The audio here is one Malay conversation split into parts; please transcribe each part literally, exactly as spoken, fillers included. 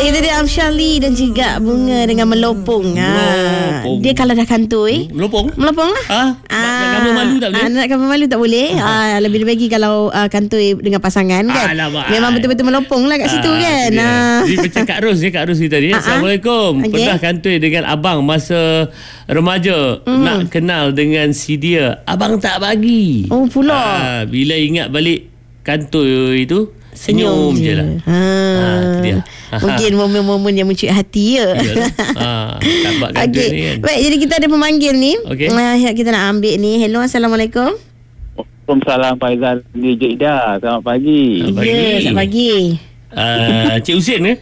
Itu dia Amsyali dan juga Bunga dengan Melopong. Ha. Melopong. Dia kalau dah kantoi Melopong? Melopong lah. Ha? Nak gambar malu tak boleh? Ah, nak gambar malu tak boleh. Ah, lebih bagi kalau uh, kantoi dengan pasangan kan. Alamak. Memang betul-betul melopong lah kat situ Ah, kan. itu dia. Ah. Jadi macam Kak Ros ni, Kak Ros ni tadi. Ah, ah. Assalamualaikum. Okey. Pernah kantoi dengan abang masa remaja. Hmm. Nak kenal dengan si dia. Abang tak bagi. Oh, pula. Ah, bila ingat balik kantoi itu, senyum, je lah. Ha. Ah, itu dia. Mungkin momen-momen yang mencuit hati ya. Yalah. Ah, tak buat kantoi Okey. ni kan. Baik, jadi kita ada pemanggil ni. Okey. Uh, kita nak ambil ni. Hello, Assalamualaikum. Waalaikumsalam, Faizal di Jeddah. Selamat pagi. Selamat pagi. Ya, selamat pagi. Uh, Cik Husin ke?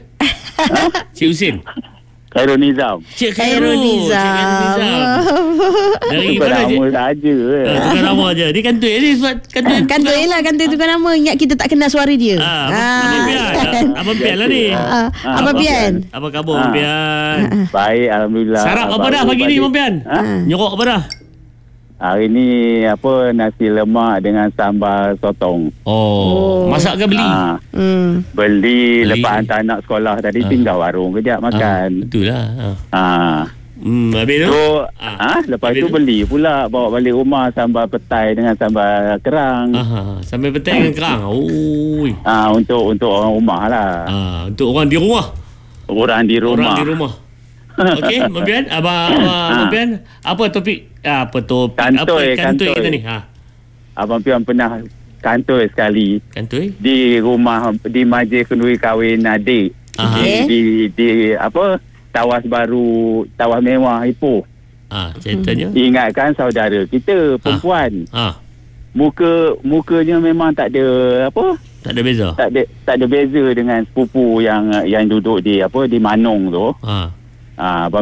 Cik Husin. Khairul Nizam. Cik Khairul Khairul. Cik Nizam. Khairul Nizam. Dari Bukan mana Cik? nama saja. Ah, tukar nama je. Dia kantoi ni sebab kantoi. Kantoi lah, kantoi tukar nama. Ingat kita tak kenal suara dia. Ah, Abang Pian. Abang Pian lah ni. Ah, Abang Pian. Apa khabar Abang Ah. Pian? Baik, Alhamdulillah. Sarap apa dah Baru pagi ni balik. Abang Pian? Ha? Nyorok apa dah? Hari ni apa nasi lemak dengan sambal sotong. Oh, masak ke beli? Ah, Hmm. beli, Beli. lepas hantar anak sekolah tadi Ah. tinggal warung kejap Ah, makan. betul lah. Ah. Ah. Hmm, habis tu? So, Ah. ah, lepas Habis tu tu? beli pula bawa balik rumah sambal petai dengan sambal kerang. Aha, sampai petang dengan kerang. Oi. Ah, untuk untuk orang rumah lah. Ah, untuk orang di rumah. Orang di rumah. Orang di rumah. Okey, Abang Pian, abang abang, abang Pian, apa topik? Apa topik? Kantoi, apa kantoi kantoi. kita ni? Ha. Abang Pian pernah kantoi sekali Kantoi? di rumah di majlis kenduri kahwin adik. Aha. Di, di di apa Tawas Baru, Tawas Mewah Ipoh. Ah, ceritanya. Ingatkan saudara kita perempuan. Ah, Muka mukanya memang tak ada apa? tak ada beza. Tak ada tak ada beza dengan sepupu yang yang duduk di apa di Manong tu. Ah. Ah,